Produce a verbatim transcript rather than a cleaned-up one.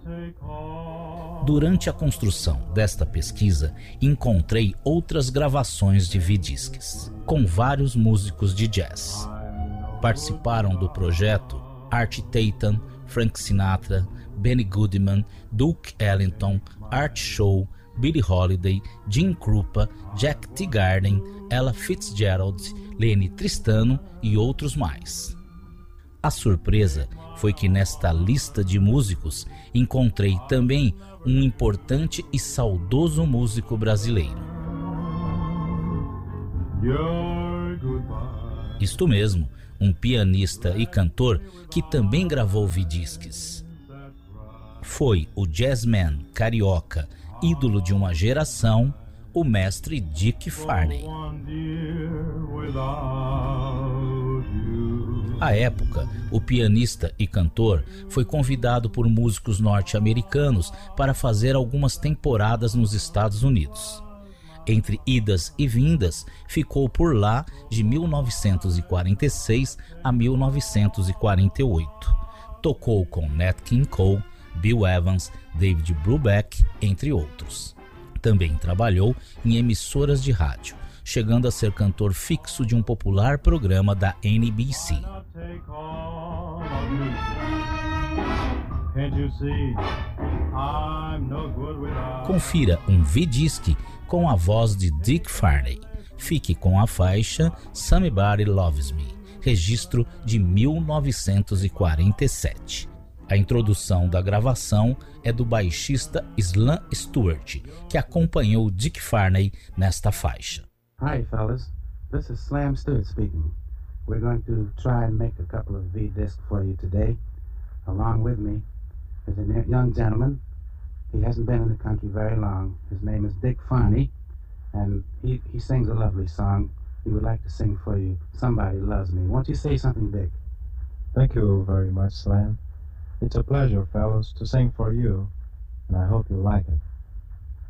Durante a construção desta pesquisa, encontrei outras gravações de vidisques, com vários músicos de jazz. Participaram do projeto Art Tatum, Frank Sinatra, Benny Goodman, Duke Ellington, Art Shaw, Billie Holiday, Jim Krupa, Jack Teagarden, Ella Fitzgerald, Lenny Tristano e outros mais. A surpresa foi que nesta lista de músicos encontrei também um importante e saudoso músico brasileiro. Isto mesmo, um pianista e cantor que também gravou vidisques. Foi o jazzman carioca, ídolo de uma geração, o mestre Dick Farney. À época, o pianista e cantor foi convidado por músicos norte-americanos para fazer algumas temporadas nos Estados Unidos. Entre idas e vindas, ficou por lá de mil novecentos e quarenta e seis a mil novecentos e quarenta e oito. Tocou com Nat King Cole, Bill Evans, David Brubeck, entre outros. Também trabalhou em emissoras de rádio, chegando a ser cantor fixo de um popular programa da N B C. Confira um vidisque com a voz de Dick Farney. Fique com a faixa Somebody Loves Me, registro de mil novecentos e quarenta e sete. A introdução da gravação é do baixista Slam Stewart, que acompanhou Dick Farney nesta faixa. Hi fellas, this is Slam Stewart speaking. We're going to try and make a couple of V-discs for you today. Along with me is a young gentleman. He hasn't been in the country very long. His name is Dick Farney, and he, he sings a lovely song. He would like to sing for you, Somebody Loves Me. Won't you say something, Dick? Thank you very much, Slam. It's a pleasure, fellows, to sing for you, and I hope you like it.